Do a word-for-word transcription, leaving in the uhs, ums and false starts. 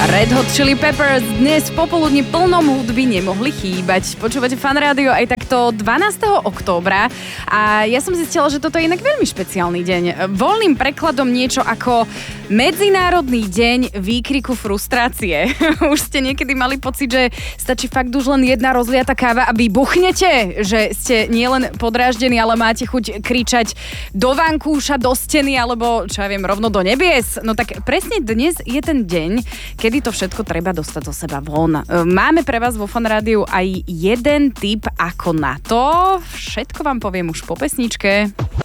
Red Hot Chili Peppers dnes popoludní plnom hudby nemohli chýbať. Počúvate Fan Rádio aj takto dvanásteho októbra a ja som zistila, že toto je inak veľmi špeciálny deň. Voľným prekladom niečo ako Medzinárodný deň výkriku frustrácie. Už ste niekedy mali pocit, že stačí fakt už len jedna rozliata káva a vy buchnete, že ste nielen podráždení, ale máte chuť kričať do vankúša, do steny alebo čo ja viem, rovno do nebies. No tak presne dnes je ten deň, kedy to všetko treba dostať zo seba von. Máme pre vás vo Fan Rádiu aj jeden tip ako na to. Všetko vám poviem už po pesničke.